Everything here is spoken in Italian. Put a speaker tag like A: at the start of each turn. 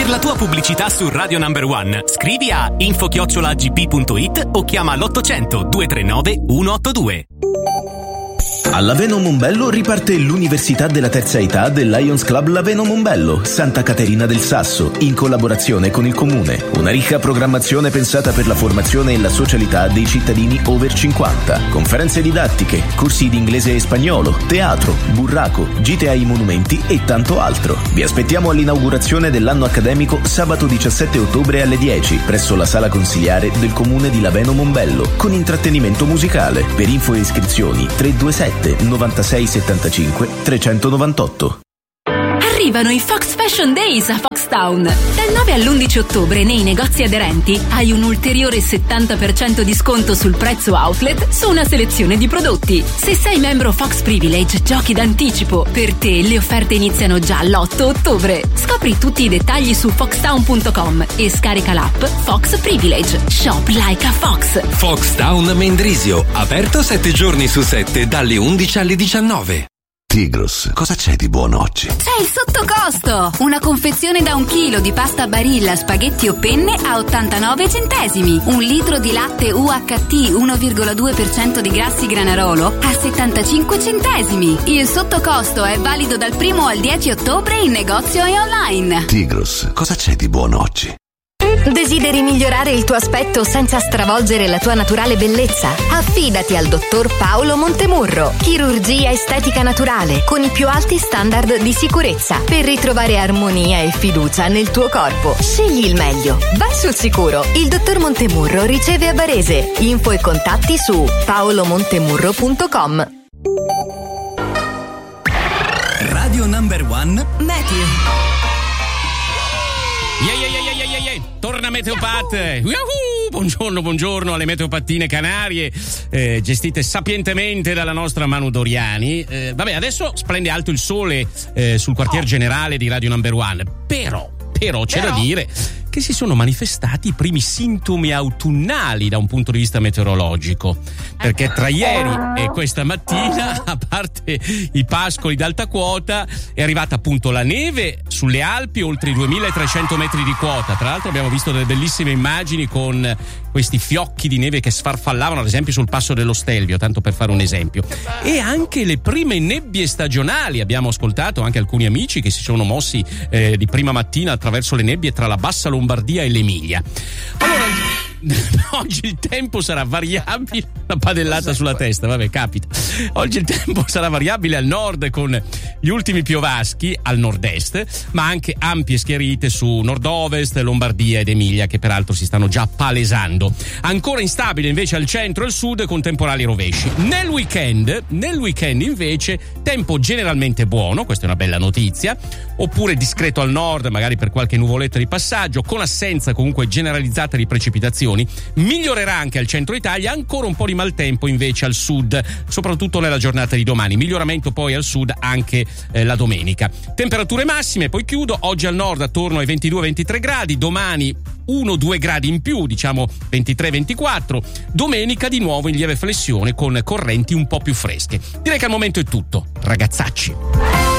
A: la tua pubblicità su Radio Number One, scrivi a info@gp.it o chiama l'800 239 182.
B: Laveno Mombello riparte l'Università della Terza Età del Lions Club Laveno Mombello, Santa Caterina del Sasso, in collaborazione con il Comune. Una ricca programmazione pensata per la formazione e la socialità dei cittadini over 50. Conferenze didattiche, corsi di inglese e spagnolo, teatro, burraco, gite ai monumenti e tanto altro. Vi aspettiamo all'inaugurazione dell'anno accademico sabato 17 ottobre alle 10 presso la sala consiliare del Comune di Laveno Mombello, con intrattenimento musicale. Per info e iscrizioni 327 96 75 398.
C: Arrivano i Fox Fashion Days a Foxtown. Dal 9 all'11 ottobre nei negozi aderenti hai un ulteriore 70% di sconto sul prezzo outlet su una selezione di prodotti. Se sei membro Fox Privilege, giochi d'anticipo. Per te le offerte iniziano già l'8 ottobre. Scopri tutti i dettagli su foxtown.com e scarica l'app Fox Privilege. Shop like a Fox.
D: Foxtown Mendrisio, aperto 7 giorni su 7 dalle 11 alle 19.
E: Tigros, cosa c'è di buono oggi?
C: C'è il sottocosto! Una confezione da 1 chilo di pasta Barilla, spaghetti o penne a 89 centesimi. 1 litro di latte UHT 1,2% di grassi Granarolo a 75 centesimi. Il sottocosto è valido dal 1 al 10 ottobre in negozio e online.
E: Tigros, cosa c'è di buono oggi?
F: Desideri migliorare il tuo aspetto senza stravolgere la tua naturale bellezza? Affidati al dottor Paolo Montemurro. Chirurgia estetica naturale con i più alti standard di sicurezza per ritrovare armonia e fiducia nel tuo corpo. Scegli il meglio. Vai sul sicuro. Il dottor Montemurro riceve a Varese. Info e contatti su paolomontemurro.com.
A: Radio Number One
F: Meteo.
G: Torna Meteopat. Buongiorno alle meteopattine canarie, gestite sapientemente dalla nostra Manu Doriani. Adesso splende alto il sole sul quartier generale di Radio Number One, però c'è da dire che si sono manifestati i primi sintomi autunnali da un punto di vista meteorologico, perché tra ieri e questa mattina, a parte i pascoli d'alta quota, è arrivata appunto la neve sulle Alpi oltre i 2300 metri di quota. Tra l'altro abbiamo visto delle bellissime immagini con questi fiocchi di neve che sfarfallavano ad esempio sul passo dello Stelvio, tanto per fare un esempio, e anche le prime nebbie stagionali. Abbiamo ascoltato anche alcuni amici che si sono mossi di prima mattina attraverso le nebbie tra la bassa Lombardia e l'Emilia. Allora, oggi il tempo sarà variabile. La padellata sulla testa, capita. Oggi il tempo sarà variabile al nord con gli ultimi piovaschi al nord-est, ma anche ampie schiarite su nord-ovest, Lombardia ed Emilia, che peraltro si stanno già palesando. Ancora instabile invece al centro e al sud con temporali rovesci. Nel weekend invece tempo generalmente buono, questa è una bella notizia, oppure discreto al nord, magari per qualche nuvoletta di passaggio, con assenza comunque generalizzata di precipitazioni. Migliorerà anche al centro Italia, ancora un po' di maltempo invece al sud, soprattutto nella giornata di domani. Miglioramento poi al sud anche la domenica. Temperature massime, poi chiudo, oggi al nord attorno ai 22-23 gradi, domani 1-2 gradi in più, diciamo 23-24, domenica di nuovo in lieve flessione con correnti un po' più fresche. Direi che al momento è tutto, ragazzacci.